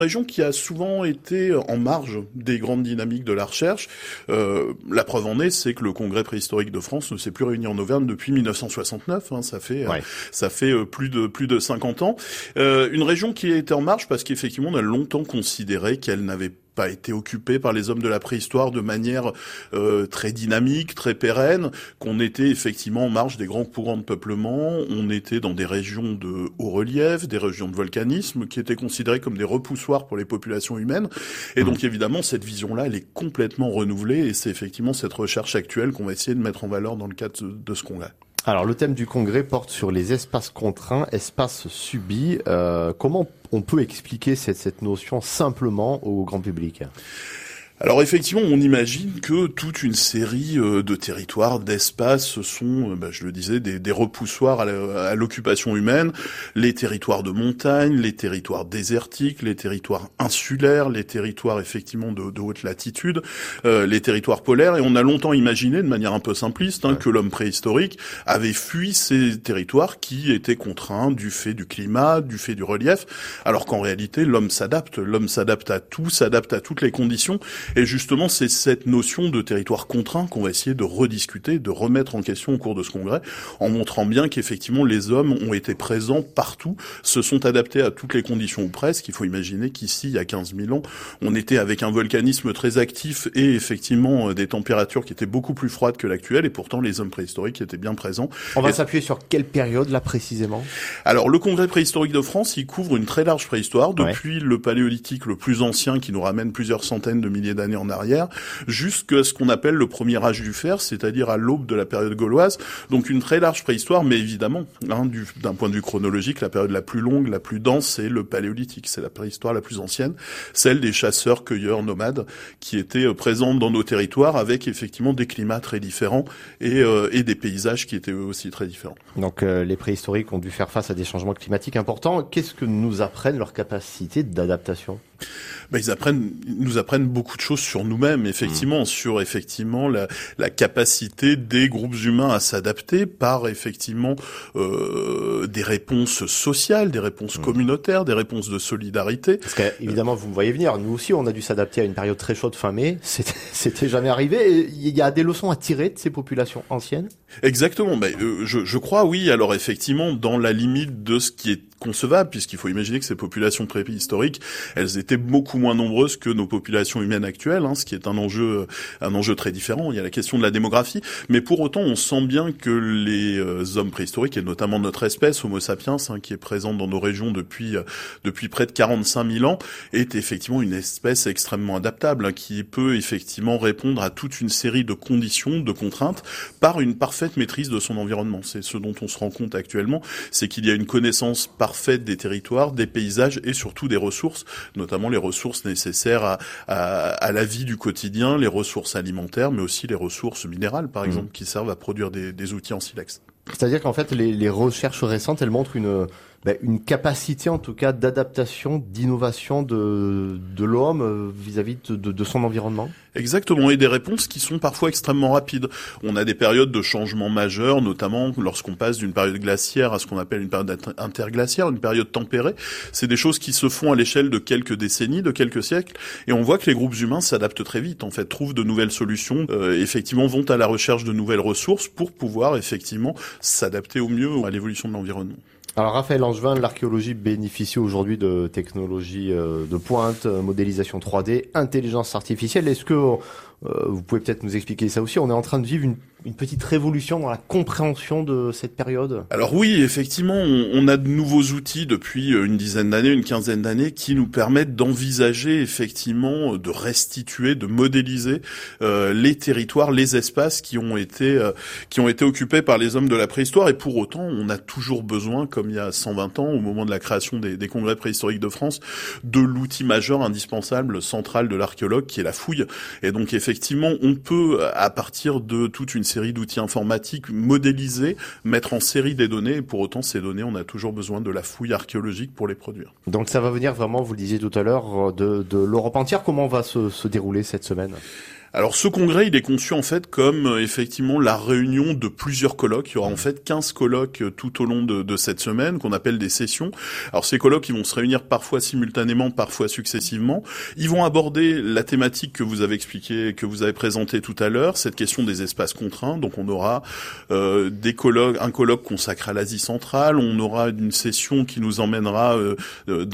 Région qui a souvent été en marge des grandes dynamiques de la recherche. La preuve en est, c'est que le Congrès préhistorique de France ne s'est plus réuni en Auvergne depuis 1969. Ça fait plus de 50 ans. Une région qui a été en marge parce qu'effectivement, on a longtemps considéré qu'elle n'avait pas été occupée par les hommes de la préhistoire de manière très dynamique, très pérenne, qu'on était effectivement en marge des grands courants de peuplement, on était dans des régions de haut relief, des régions de volcanisme, qui étaient considérées comme des repoussoirs pour les populations humaines. Et donc évidemment, cette vision-là, elle est complètement renouvelée, et c'est effectivement cette recherche actuelle qu'on va essayer de mettre en valeur dans le cadre de ce congrès. Alors, le thème du congrès porte sur les espaces contraints, espaces subis. Comment on peut expliquer cette notion simplement au grand public ? Alors effectivement, on imagine que toute une série de territoires, d'espaces sont, je le disais, des repoussoirs à l'occupation humaine, les territoires de montagne, les territoires désertiques, les territoires insulaires, les territoires effectivement de haute latitude, les territoires polaires, et on a longtemps imaginé, de manière un peu simpliste, que l'homme préhistorique avait fui ces territoires qui étaient contraints du fait du climat, du fait du relief, alors qu'en réalité, l'homme s'adapte à tout, s'adapte à toutes les conditions. Et justement, c'est cette notion de territoire contraint qu'on va essayer de rediscuter, de remettre en question au cours de ce congrès, en montrant bien qu'effectivement les hommes ont été présents partout, se sont adaptés à toutes les conditions ou presque. Il faut imaginer qu'ici, il y a 15 000 ans, on était avec un volcanisme très actif et effectivement des températures qui étaient beaucoup plus froides que l'actuelle, et pourtant les hommes préhistoriques étaient bien présents. On va s'appuyer sur quelle période là précisément ? Alors le congrès préhistorique de France, il couvre une très large préhistoire, depuis le paléolithique le plus ancien qui nous ramène plusieurs centaines de milliers d'années en arrière, jusqu'à ce qu'on appelle le premier âge du fer, c'est-à-dire à l'aube de la période gauloise. Donc une très large préhistoire, mais évidemment, d'un point de vue chronologique, la période la plus longue, la plus dense, c'est le paléolithique. C'est la préhistoire la plus ancienne, celle des chasseurs, cueilleurs, nomades, qui étaient présents dans nos territoires, avec effectivement des climats très différents et des paysages qui étaient eux aussi très différents. Donc les préhistoriques ont dû faire face à des changements climatiques importants. Qu'est-ce que nous apprennent leurs capacités d'adaptation ? Ils nous apprennent beaucoup de choses sur nous-mêmes, effectivement, sur effectivement la capacité des groupes humains à s'adapter par effectivement des réponses sociales, des réponses communautaires, des réponses de solidarité. Parce que évidemment, vous me voyez venir. Nous aussi, on a dû s'adapter à une période très chaude fin mai. C'était jamais arrivé. Il y a des leçons à tirer de ces populations anciennes. Exactement. Je crois, oui. Alors effectivement, dans la limite de ce qui est concevable, puisqu'il faut imaginer que ces populations préhistoriques, elles étaient beaucoup moins nombreuses que nos populations humaines actuelles, ce qui est un enjeu très différent. Il y a la question de la démographie, mais pour autant, on sent bien que les hommes préhistoriques, et notamment notre espèce, Homo sapiens, qui est présente dans nos régions depuis près de 45 000 ans, est effectivement une espèce extrêmement adaptable, qui peut effectivement répondre à toute une série de conditions, de contraintes, par une parfaite maîtrise de son environnement. C'est ce dont on se rend compte actuellement, c'est qu'il y a une connaissance parfaite des territoires, des paysages et surtout des ressources, notamment les ressources nécessaires à la vie du quotidien, les ressources alimentaires, mais aussi les ressources minérales, par exemple, qui servent à produire des outils en silex. C'est-à-dire qu'en fait, les recherches récentes, elles montrent une capacité, en tout cas, d'adaptation, d'innovation de l'homme vis-à-vis de son environnement. Exactement, et des réponses qui sont parfois extrêmement rapides. On a des périodes de changement majeurs, notamment lorsqu'on passe d'une période glaciaire à ce qu'on appelle une période interglaciaire, une période tempérée. C'est des choses qui se font à l'échelle de quelques décennies, de quelques siècles, et on voit que les groupes humains s'adaptent très vite, en fait, trouvent de nouvelles solutions, effectivement vont à la recherche de nouvelles ressources pour pouvoir effectivement s'adapter au mieux à l'évolution de l'environnement. Alors Raphaël Angevin, l'archéologie bénéficie aujourd'hui de technologies de pointe, modélisation 3D, intelligence artificielle. Est-ce que vous pouvez peut-être nous expliquer ça aussi ? On est en train de vivre une petite révolution dans la compréhension de cette période. Alors oui, effectivement, on a de nouveaux outils depuis une dizaine d'années, une quinzaine d'années, qui nous permettent d'envisager effectivement, de restituer, de modéliser les territoires, les espaces qui ont été occupés par les hommes de la préhistoire. Et pour autant, on a toujours besoin, comme il y a 120 ans, au moment de la création des congrès préhistoriques de France, de l'outil majeur, indispensable, central de l'archéologue, qui est la fouille. Et donc effectivement, on peut, à partir de toute une série d'outils informatiques, modéliser, mettre en série des données, et pour autant, ces données, on a toujours besoin de la fouille archéologique pour les produire. Donc ça va venir vraiment, vous le disiez tout à l'heure, de l'Europe entière. Comment va se dérouler cette semaine ? Alors ce congrès, il est conçu en fait comme effectivement la réunion de plusieurs colloques. Il y aura en fait 15 colloques tout au long de cette semaine qu'on appelle des sessions. Alors ces colloques, ils vont se réunir parfois simultanément, parfois successivement. Ils vont aborder la thématique que vous avez expliquée, que vous avez présentée tout à l'heure, cette question des espaces contraints. Donc on aura un colloque consacré à l'Asie centrale, on aura une session qui nous emmènera